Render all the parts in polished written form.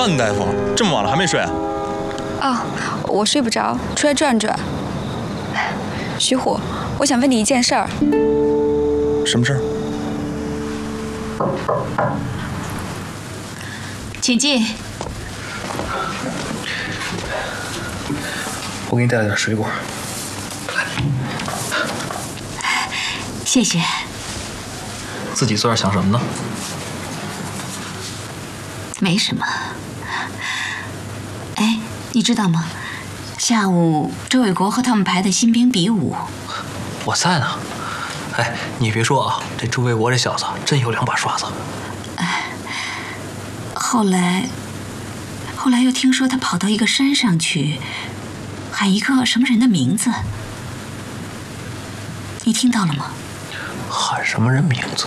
范大夫，这么晚了还没睡啊？ 哦，我睡不着，出来转转。徐虎，我想问你一件事儿。 什么事儿？ 请进。 我给你带了点水果。 谢谢。 自己坐这想什么呢？ 没什么。哎，你知道吗？下午周伟国和他们排的新兵比武。 我在呢。哎，你别说啊，这周卫国这小子真有两把刷子。 后来又听说他跑到一个山上去，喊一个什么人的名字，你听到了吗？ 喊什么人名字？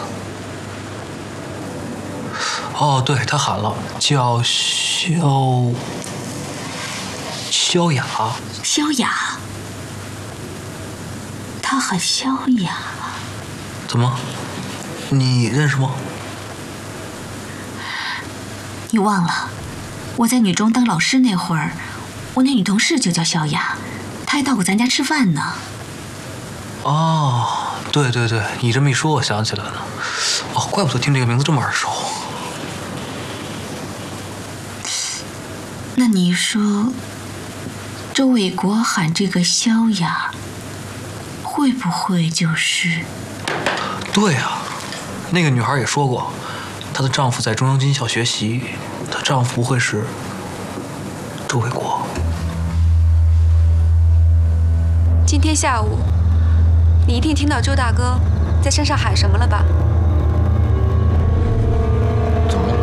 哦，对，他喊了，叫萧雅。 萧雅。他喊萧雅。 怎么？你认识吗？ 你忘了，我在女中当老师那会儿，我那女同事就叫萧雅，她还到过咱家吃饭呢。 哦，对对对，你这么一说，我想起来了。哦，怪不得听这个名字这么耳熟。 那你说，周伟国喊这个萧雅，会不会就是？ 对啊，那个女孩也说过，她的丈夫在中央军校学习，她丈夫不会是周伟国。 今天下午，你一定听到周大哥在山上喊什么了吧？ 怎么了？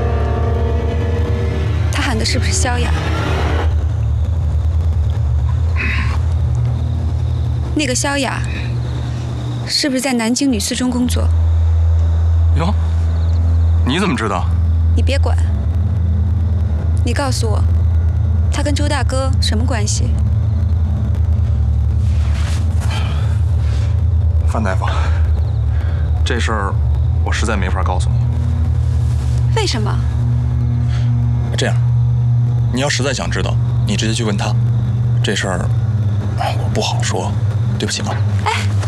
他喊的是不是萧雅？那个萧雅，是不是在南京女四中工作？ 哟，你怎么知道？ 你别管，你告诉我，他跟周大哥什么关系？ 范大夫，这事儿我实在没法告诉你。 为什么？ 这样，你要实在想知道，你直接去问他。这事儿，我不好说，对不起啊。 哎。